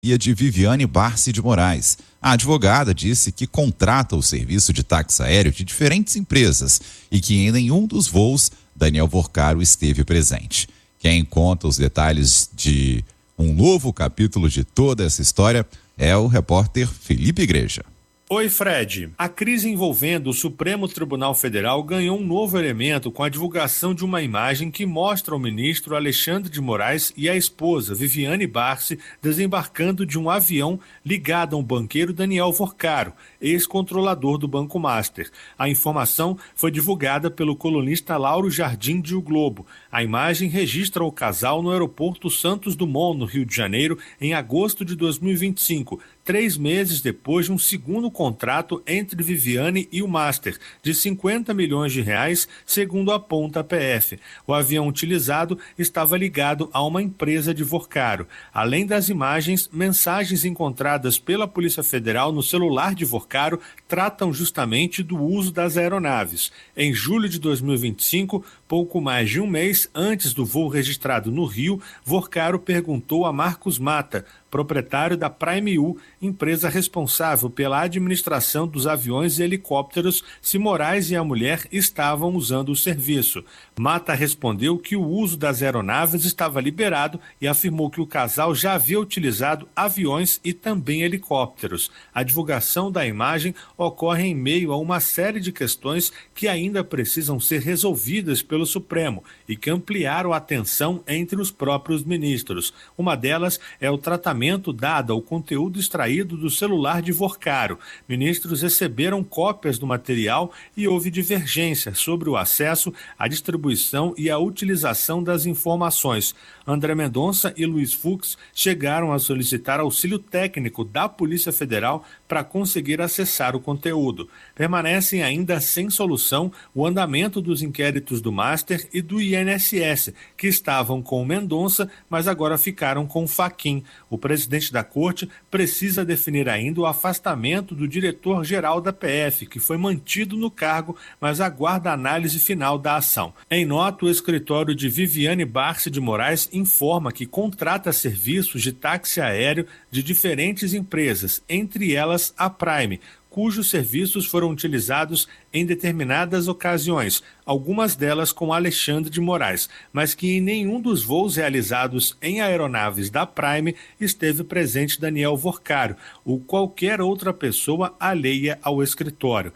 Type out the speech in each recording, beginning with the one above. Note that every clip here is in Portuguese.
de Viviane Barsi de Moraes. A advogada disse que contrata o serviço de táxi aéreo de diferentes empresas e que em nenhum dos voos Daniel Vorcaro esteve presente. Quem conta os detalhes de um novo capítulo de toda essa história é o repórter Felipe Igreja. Oi, Fred. A crise envolvendo o Supremo Tribunal Federal ganhou um novo elemento com a divulgação de uma imagem que mostra o ministro Alexandre de Moraes e a esposa, Viviane Barsi, desembarcando de um avião ligado a um banqueiro Daniel Vorcaro, ex-controlador do Banco Master. A informação foi divulgada pelo colunista Lauro Jardim de O Globo. A imagem registra o casal no aeroporto Santos Dumont, no Rio de Janeiro, em agosto de 2025, 3 meses depois de um segundo contrato entre Viviane e o Master, de 50 milhões de reais, segundo aponta a PF. O avião utilizado estava ligado a uma empresa de Vorcaro. Além das imagens, mensagens encontradas pela Polícia Federal no celular de Vorcaro tratam justamente do uso das aeronaves. Em julho de 2025, pouco mais de um mês antes do voo registrado no Rio, Vorcaro perguntou a Marcos Mata, proprietário da Prime U, empresa responsável pela administração dos aviões e helicópteros, se Moraes e a mulher estavam usando o serviço. Mata respondeu que o uso das aeronaves estava liberado e afirmou que o casal já havia utilizado aviões e também helicópteros. A divulgação da imagem ocorre em meio a uma série de questões que ainda precisam ser resolvidas pelo Supremo e que ampliaram a tensão entre os próprios ministros. Uma delas é o tratamento dado ao conteúdo extraído do celular de Vorcaro. Ministros receberam cópias do material e houve divergência sobre o acesso, a distribuição e a utilização das informações. André Mendonça e Luiz Fux chegaram a solicitar auxílio técnico da Polícia Federal para conseguir acessar o conteúdo. Permanecem ainda sem solução o andamento dos inquéritos do Master e do INSS, que estavam com Mendonça, mas agora ficaram com Fachin. O presidente da Corte precisa definir ainda o afastamento do diretor-geral da PF, que foi mantido no cargo, mas aguarda a análise final da ação. Em nota, o escritório de Viviane Barsi de Moraes informa que contrata serviços de táxi aéreo de diferentes empresas, entre elas a Prime, cujos serviços foram utilizados em determinadas ocasiões, algumas delas com Alexandre de Moraes, mas que em nenhum dos voos realizados em aeronaves da Prime esteve presente Daniel Vorcaro ou qualquer outra pessoa alheia ao escritório.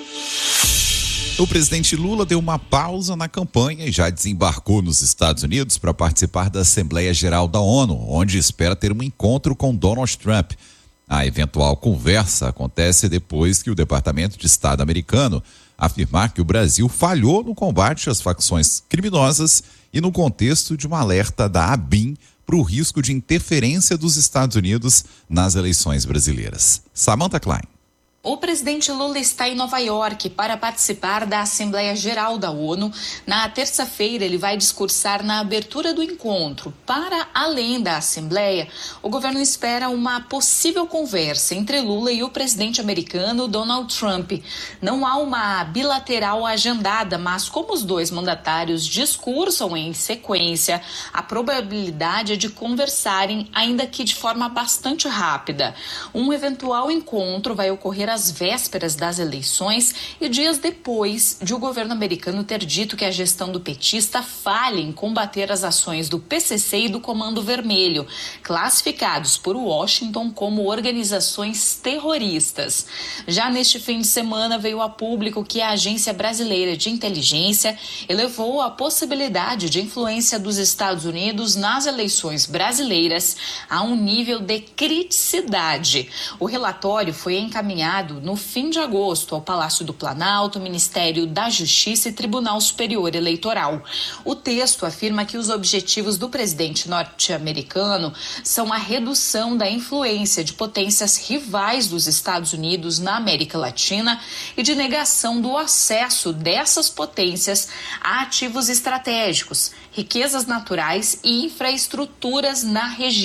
O presidente Lula deu uma pausa na campanha e já desembarcou nos Estados Unidos para participar da Assembleia Geral da ONU, onde espera ter um encontro com Donald Trump. A eventual conversa acontece depois que o Departamento de Estado americano afirmar que o Brasil falhou no combate às facções criminosas e no contexto de um alerta da ABIN para o risco de interferência dos Estados Unidos nas eleições brasileiras. Samantha Klein. O presidente Lula está em Nova York para participar da Assembleia Geral da ONU. Na terça-feira, ele vai discursar na abertura do encontro. Para além da Assembleia, o governo espera uma possível conversa entre Lula e o presidente americano Donald Trump. Não há uma bilateral agendada, mas como os dois mandatários discursam em sequência, a probabilidade é de conversarem, ainda que de forma bastante rápida. Um eventual encontro vai ocorrer às vésperas das eleições e dias depois de o governo americano ter dito que a gestão do petista falha em combater as ações do PCC e do Comando Vermelho, classificados por Washington como organizações terroristas. Já neste fim de semana veio a público que a Agência Brasileira de Inteligência elevou a possibilidade de influência dos Estados Unidos nas eleições brasileiras a um nível de criticidade. O relatório foi encaminhado no fim de agosto ao Palácio do Planalto, Ministério da Justiça e Tribunal Superior Eleitoral. O texto afirma que os objetivos do presidente norte-americano são a redução da influência de potências rivais dos Estados Unidos na América Latina e de negação do acesso dessas potências a ativos estratégicos, riquezas naturais e infraestruturas na região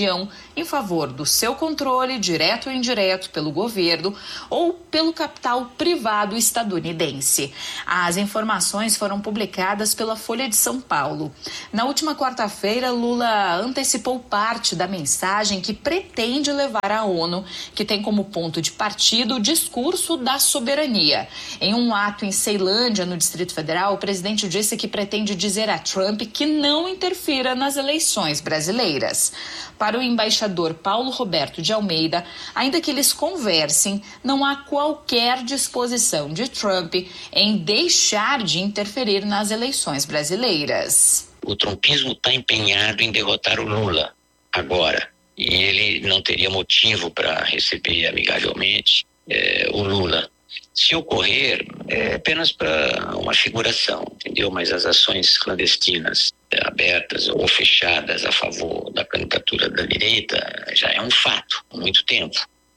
em favor do seu controle, direto ou indireto, pelo governo ou pelo capital privado estadunidense. As informações foram publicadas pela Folha de São Paulo. Na última quarta-feira, Lula antecipou parte da mensagem que pretende levar à ONU, que tem como ponto de partida o discurso da soberania. Em um ato em Ceilândia, no Distrito Federal, o presidente disse que pretende dizer a Trump que não interfira nas eleições brasileiras. Para o embaixador Paulo Roberto de Almeida, ainda que eles conversem, não há qualquer disposição de Trump em deixar de interferir nas eleições brasileiras. O trumpismo está empenhado em derrotar o Lula agora, e ele não teria motivo para receber amigavelmente o Lula. Se ocorrer, é apenas para uma figuração, entendeu? Mas as ações clandestinas, abertas ou fechadas a favor da candidatura da direita, já é um fato há muito tempo.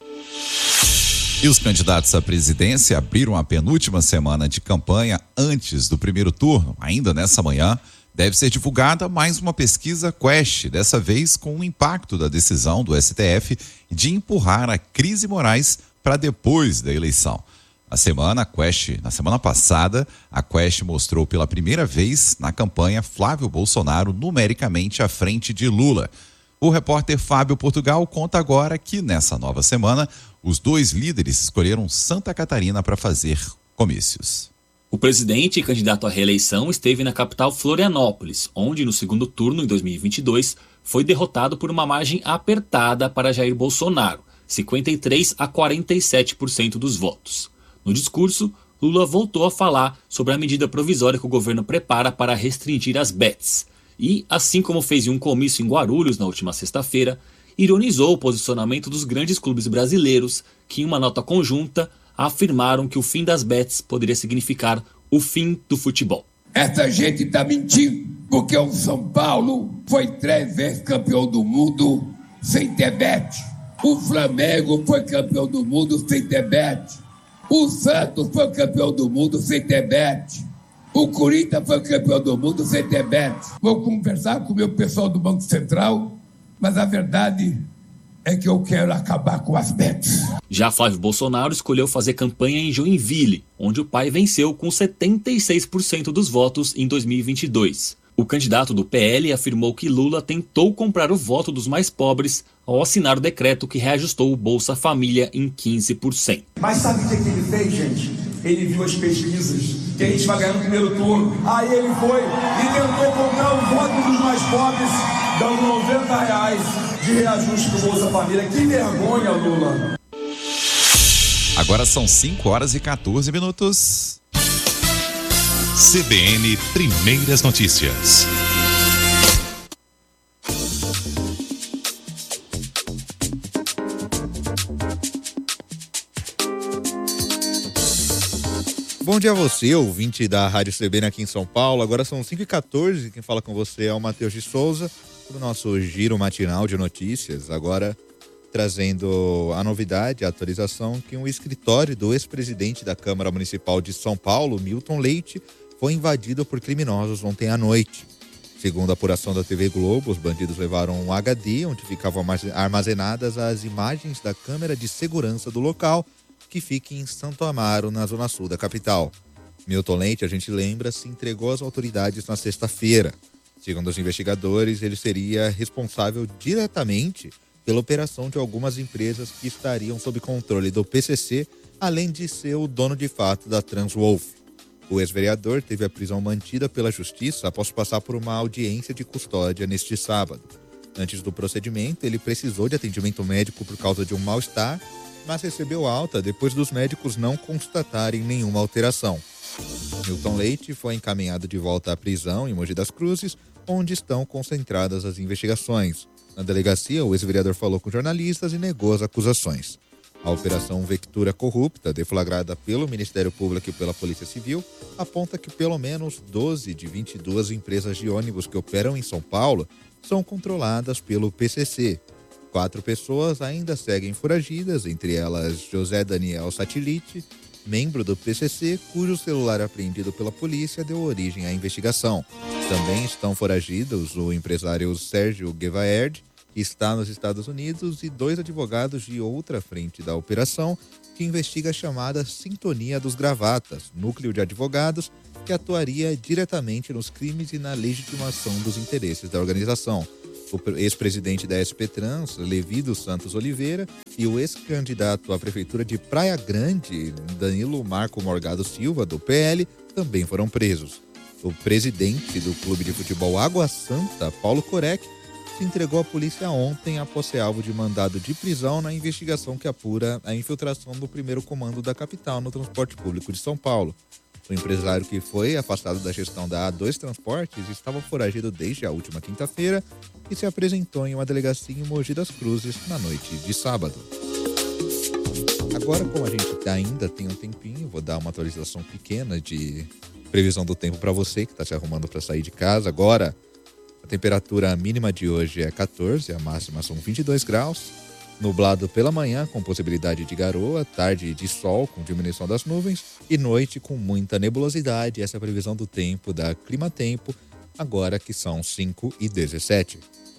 E os candidatos à presidência abriram a penúltima semana de campanha antes do primeiro turno. Ainda nessa manhã, deve ser divulgada mais uma pesquisa Quest, dessa vez com o impacto da decisão do STF de empurrar a crise Moraes para depois da eleição. Na semana passada, a Quest mostrou pela primeira vez na campanha Flávio Bolsonaro numericamente à frente de Lula. O repórter Fábio Portugal conta agora que nessa nova semana, os dois líderes escolheram Santa Catarina para fazer comícios. O presidente e candidato à reeleição esteve na capital Florianópolis, onde no segundo turno, em 2022, foi derrotado por uma margem apertada para Jair Bolsonaro, 53% a 47% dos votos. No discurso, Lula voltou a falar sobre a medida provisória que o governo prepara para restringir as bets. E, assim como fez em um comício em Guarulhos na última sexta-feira, ironizou o posicionamento dos grandes clubes brasileiros que, em uma nota conjunta, afirmaram que o fim das bets poderia significar o fim do futebol. Essa gente está mentindo, porque o São Paulo foi 3 vezes campeão do mundo sem ter bet. O Flamengo foi campeão do mundo sem ter bet. O Santos foi campeão do mundo sem ter bet. O Corinthians foi campeão do mundo sem ter bet. Vou conversar com o meu pessoal do Banco Central, mas a verdade é que eu quero acabar com as bets. Já Flávio Bolsonaro escolheu fazer campanha em Joinville, onde o pai venceu com 76% dos votos em 2022. O candidato do PL afirmou que Lula tentou comprar o voto dos mais pobres ao assinar o decreto que reajustou o Bolsa Família em 15%. Mas sabe o que ele fez, gente? Ele viu as pesquisas que a gente vai ganhar no primeiro turno. Aí ele foi e tentou comprar o voto dos mais pobres, dando R$90 de reajuste do Bolsa Família. Que vergonha, Lula! Agora são 5h14. CBN Primeiras Notícias. Bom dia a você, ouvinte da Rádio CBN aqui em São Paulo. Agora são 5h14, quem fala com você é o Matheus de Souza, do nosso giro matinal de notícias. Agora trazendo a novidade, a atualização, que um escritório do ex-presidente da Câmara Municipal de São Paulo, Milton Leite, foi invadido por criminosos ontem à noite. Segundo a apuração da TV Globo, os bandidos levaram um HD onde ficavam armazenadas as imagens da câmera de segurança do local, que fica em Santo Amaro, na zona sul da capital. Milton Leite, a gente lembra, se entregou às autoridades na sexta-feira. Segundo os investigadores, ele seria responsável diretamente pela operação de algumas empresas que estariam sob controle do PCC, além de ser o dono de fato da Transwolf. O ex-vereador teve a prisão mantida pela Justiça após passar por uma audiência de custódia neste sábado. Antes do procedimento, ele precisou de atendimento médico por causa de um mal-estar, mas recebeu alta depois dos médicos não constatarem nenhuma alteração. Milton Leite foi encaminhado de volta à prisão em Mogi das Cruzes, onde estão concentradas as investigações. Na delegacia, o ex-vereador falou com jornalistas e negou as acusações. A Operação Vectura Corrupta, deflagrada pelo Ministério Público e pela Polícia Civil, aponta que pelo menos 12 de 22 empresas de ônibus que operam em São Paulo são controladas pelo PCC. 4 pessoas ainda seguem foragidas, entre elas José Daniel Satilite, membro do PCC, cujo celular apreendido pela polícia deu origem à investigação. Também estão foragidos o empresário Sérgio Guevaerd, que está nos Estados Unidos, e 2 advogados de outra frente da operação, que investiga a chamada Sintonia dos Gravatas, núcleo de advogados que atuaria diretamente nos crimes e na legitimação dos interesses da organização. O ex-presidente da SP Trans, Levi dos Santos Oliveira, e o ex-candidato à prefeitura de Praia Grande, Danilo Marco Morgado Silva, do PL, também foram presos. O presidente do clube de futebol Água Santa, Paulo Corec, se entregou à polícia ontem após ser alvo de mandado de prisão na investigação que apura a infiltração do primeiro comando da capital no transporte público de São Paulo. O empresário, que foi afastado da gestão da A2 Transportes, estava foragido desde a última quinta-feira e se apresentou em uma delegacia em Mogi das Cruzes na noite de sábado. Agora, como a gente ainda tem um tempinho, vou dar uma atualização pequena de previsão do tempo para você que está se arrumando para sair de casa. Agora, a temperatura mínima de hoje é 14, a máxima são 22 graus. Nublado pela manhã, com possibilidade de garoa, tarde de sol, com diminuição das nuvens, e noite com muita nebulosidade. Essa é a previsão do tempo da Climatempo, agora que são 5h17.